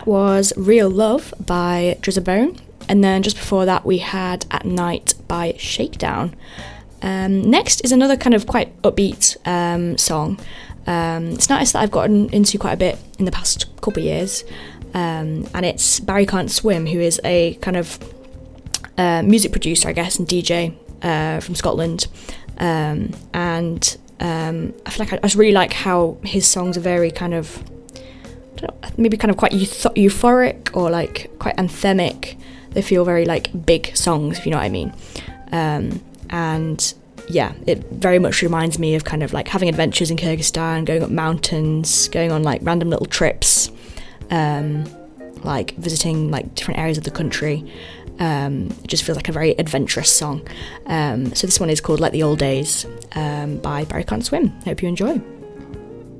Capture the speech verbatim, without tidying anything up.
was Real Love by Drizzabone, and then just before that we had At Night by Shakedown. Um, next is another kind of quite upbeat um, song. Um, it's an artist that I've gotten into quite a bit in the past couple of years, um, and it's Barry Can't Swim, who is a kind of uh, music producer, I guess, and D J uh, from Scotland. Um, and um, I feel like I, I just really like how his songs are very kind of, I don't know, maybe kind of quite euth- euphoric or like quite anthemic. They feel very like big songs, if you know what I mean. Um, and yeah, it very much reminds me of kind of like having adventures in Kyrgyzstan, going up mountains, going on like random little trips, um, like visiting like different areas of the country. Um, it just feels like a very adventurous song. Um, so this one is called Like the Old Days um, by Barry Can't Swim. Hope you enjoy.